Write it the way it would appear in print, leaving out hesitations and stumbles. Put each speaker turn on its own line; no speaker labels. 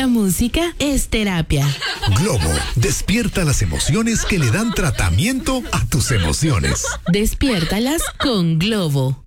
la música es terapia.
Globo, despierta las emociones que le dan tratamiento a tus emociones.
Despiértalas con Globo.